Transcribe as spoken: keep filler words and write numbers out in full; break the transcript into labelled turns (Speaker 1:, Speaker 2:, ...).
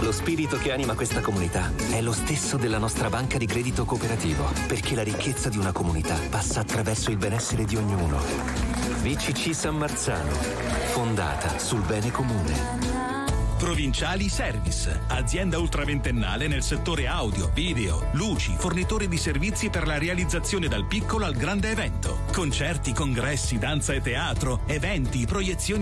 Speaker 1: Lo spirito che anima questa comunità è lo stesso della nostra banca di credito cooperativo, perché la ricchezza di una comunità passa attraverso il benessere di ognuno. B C C San Marzano, fondata sul bene comune.
Speaker 2: Provinciali Service, azienda ultraventennale nel settore audio, video, luci, fornitore di servizi per la realizzazione dal piccolo al grande evento. Concerti, congressi, danza e teatro, eventi, proiezioni